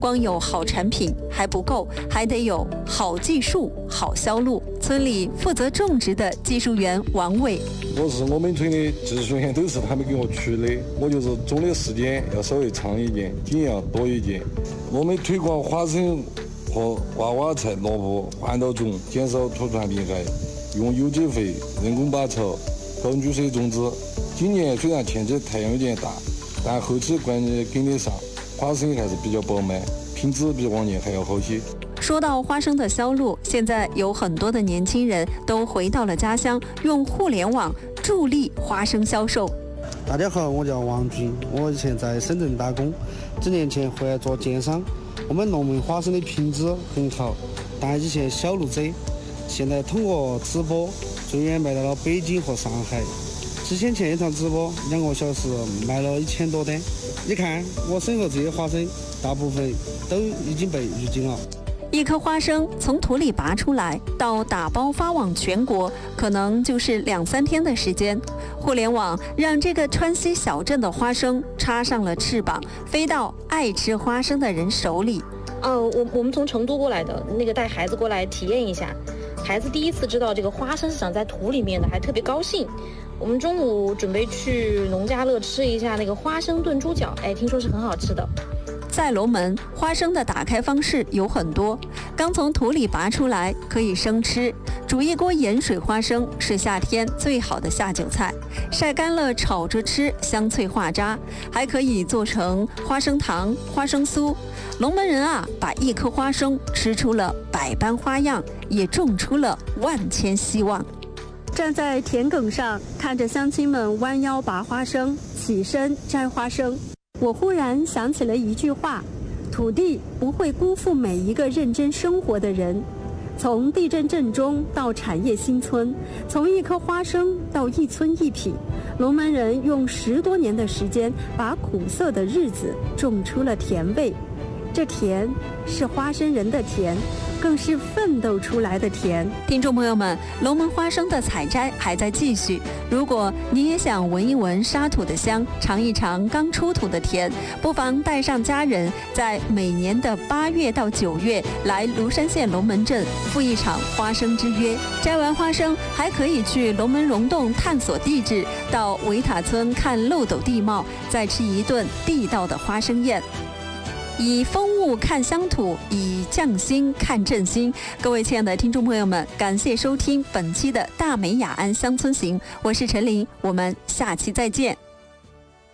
光有好产品还不够，还得有好技术、好销路。村里负责种植的技术员王伟， 我是我们村的技术员，都是他们给我出的，我就是种的时间要稍微长一点，经验要多一点。我们推广花生和娃娃菜、萝卜环岛种，减少土传病害，用有机肥、人工拔草、高雨水种植。今年虽然天气太阳有点大，但后期关键跟得上，花生还是比较饱满，品质比往年还要好些。 说到花生的销路，现在有很多的年轻人都回到了家乡，用互联网助力花生销售。 大家好，我叫王军，我以前在深圳打工，几年前回来做电商。我们农民花生的品质很好，但以前销路窄，现在通过直播最远卖到了北京和上海。之前一场直播2个小时卖了1000多单。你看我身后这些花生，大部分都已经被预警了。 一颗花生从土里拔出来到打包发往全国，可能就是2-3天的时间。互联网让这个川西小镇的花生插上了翅膀，飞到爱吃花生的人手里。 我们从成都过来的，带孩子过来体验一下。孩子第一次知道这个花生是长在土里面的，还特别高兴。我们中午准备去农家乐吃一下花生炖猪脚，听说是很好吃的。 在龙门，花生的打开方式有很多。刚从土里拔出来可以生吃，煮一锅盐水花生是夏天最好的下酒菜，晒干了炒着吃，香脆化渣。还可以做成花生糖、花生酥。龙门人啊，把一颗花生吃出了百般花样，也种出了万千希望。站在田埂上，看着乡亲们弯腰拔花生，起身摘花生，我忽然想起了一句话：土地不会辜负每一个认真生活的人。从地震震中到产业新村，从一颗花生到一村一品，龙门人用10多年的时间，把苦涩的日子种出了甜味。这甜是花生人的甜，更是奋斗出来的甜。听众朋友们，龙门花生的采摘还在继续。如果你也想闻一闻沙土的香，尝一尝刚出土的甜，不妨带上家人，在每年的8月到9月来庐山县龙门镇赴一场花生之约。摘完花生，还可以去龙门溶洞探索地质，到维塔村看漏斗地貌，再吃一顿地道的花生宴。以风物看乡土，以匠心看振兴。各位亲爱的听众朋友们，感谢收听本期的大美雅安乡村行，我是陈琳，我们下期再见。